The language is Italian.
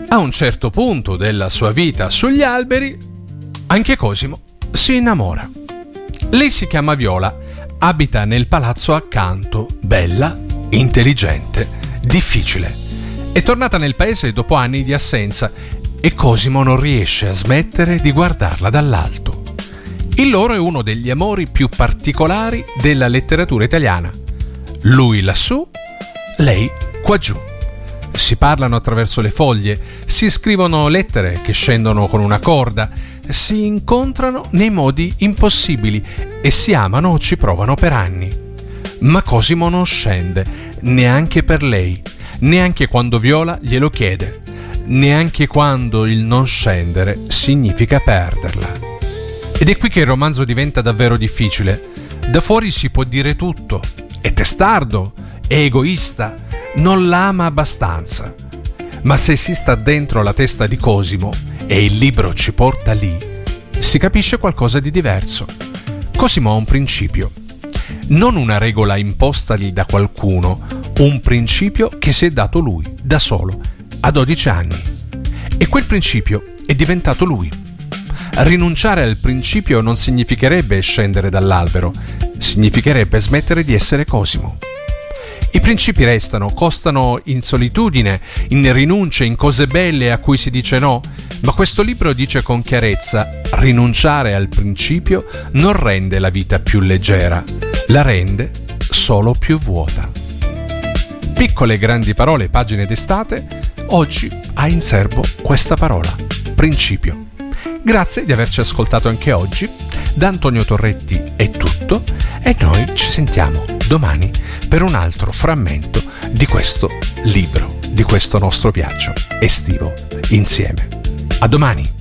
A un certo punto della sua vita sugli alberi, anche Cosimo si innamora. Lei si chiama Viola, abita nel palazzo accanto, bella, intelligente, difficile. È tornata nel paese dopo anni di assenza e Cosimo non riesce a smettere di guardarla dall'alto. Il loro è uno degli amori più particolari della letteratura italiana. Lui lassù, lei qua giù. Si parlano attraverso le foglie, si scrivono lettere che scendono con una corda, si incontrano nei modi impossibili e si amano o ci provano per anni. Ma Cosimo non scende, neanche per lei, neanche quando Viola glielo chiede, neanche quando il non scendere significa perderla. Ed è qui che il romanzo diventa davvero difficile. Da fuori si può dire tutto, è testardo, è egoista, non la ama abbastanza. Ma se si sta dentro la testa di Cosimo e il libro ci porta lì, si capisce qualcosa di diverso. Cosimo ha un principio, non una regola impostagli da qualcuno, un principio che si è dato lui, da solo, a 12 anni. E quel principio è diventato lui. Rinunciare al principio non significherebbe scendere dall'albero, significherebbe smettere di essere Cosimo. I principi restano, costano in solitudine, in rinunce, in cose belle a cui si dice no, ma questo libro dice con chiarezza: rinunciare al principio non rende la vita più leggera, la rende solo più vuota. Piccole e grandi parole, pagine d'estate, oggi ha in serbo questa parola, principio. Grazie di averci ascoltato anche oggi. Da Antonio Torretti è tutto e noi ci sentiamo domani per un altro frammento di questo libro, di questo nostro viaggio estivo insieme. A domani!